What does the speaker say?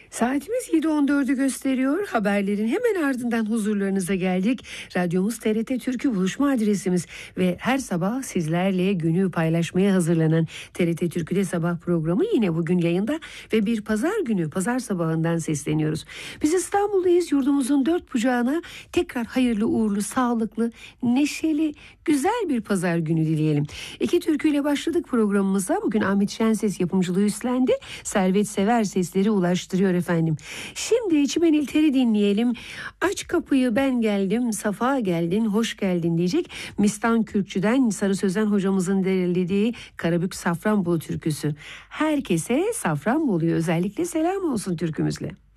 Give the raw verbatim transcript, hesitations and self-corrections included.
Saatimiz yedi on dördü gösteriyor. Haberlerin hemen ardından huzurlarınıza geldik. Radyomuz T R T Türkü buluşma adresimiz ve her sabah sizlerle günü paylaşmaya hazırlanan T R T Türkü'de sabah programı yine bugün yayında ve bir pazar günü, pazar sabahından sesleniyoruz. Biz İstanbul'dayız. Yurdumuzun dört bucağına tekrar hayırlı, uğurlu, sağlıklı, neşeli, güzel bir pazar günü dileyelim. İki türküyle başladık programımıza. Bugün Ahmet Şenses yapımcılığı üstlendi. Servet Sever sesleri ulaştırıyor efendim. Şimdi Çimenil Tel'i dinleyelim. Aç kapıyı ben geldim, safa geldin, hoş geldin diyecek. Mistan Kürkçü'den Sarı Sözen hocamızın derlediği Karabük Safranbolu türküsü. Herkese Safranbolu'ya özellikle selam olsun türkümüzle.